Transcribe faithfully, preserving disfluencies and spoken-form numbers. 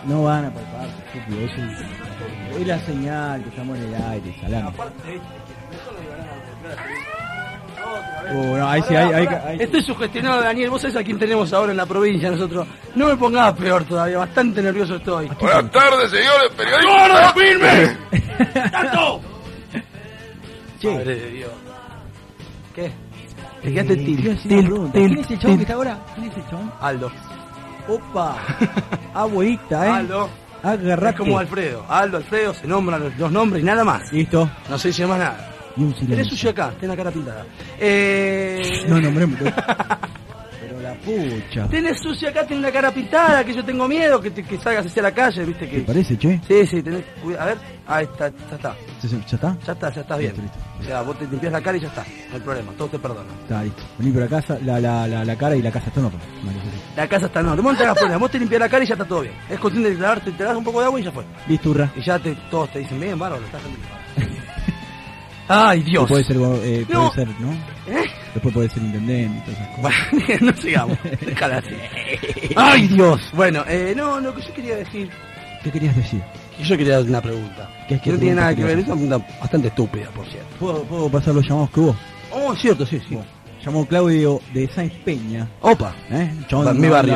No van a palparse, estúpido. Eso es, es la señal que estamos en el aire, salame. Uh, no, ahí sí, ahí, ahí, ahí, Estoy sugestionado, Daniel. Vos sabés a quién tenemos ahora en la provincia, nosotros. No me pongas peor todavía, bastante nervioso estoy. Buenas tardes, señores periodistas. ¡Gordo, firme! ¡Tanto! Che. Madre de Dios. ¿Qué? Te quedaste Eh, til, quiero decir til, una pregunta. til, ¿Quién es el chabón til. que está ahora? ¿Quién es el chabón? Aldo. Opa, abuelita, eh. Aldo. Agarrate. Es como Alfredo. Aldo, Alfredo, se nombran los, los nombres y nada más. Listo. No se dice más nada. Y un silencio. Tenés sushi acá, tenés la cara pintada. Eh... No nombremos. Pero la pucha. Tenés sushi acá, tenés la cara pintada, que yo tengo miedo que, te, que salgas hacia la calle, viste que. ¿Te parece, che? Sí, sí, tenés. A ver, ahí está, ya está. ¿Ya está? Ya está, ya estás bien. Listo, listo. O sea, vos te limpias la cara y ya está. No hay problema, todo te perdona. Está listo. Vení por la casa, la, la, la, la cara y la casa está no. Vale, La casa está, no, no te hagas problema, vos te limpias la cara y ya está todo bien. Es cuestión de lavarte, te das un poco de agua y ya fue. listo, hurra. Y ya te, todos te dicen, bien, bárbaro, estás bien. Ay, Dios. Puede ser, eh, puede No. ser, ¿no? ¿Eh? Después puede ser intendente y todas esas cosas. Bueno, no sigamos. Déjala así. Ay, Dios. Bueno, eh, no, lo que yo quería decir. ¿Qué querías decir? Que yo quería hacer una pregunta. ¿Qué- que qué no tiene pregunta nada que ver, querías es una pregunta bastante estúpida, por cierto. ¿Puedo, puedo pasar los llamados que hubo? Oh, cierto, sí, sí. Llamó Claudio de Sáenz Peña. Opa. ¿Eh? El chabón Mi no barrio.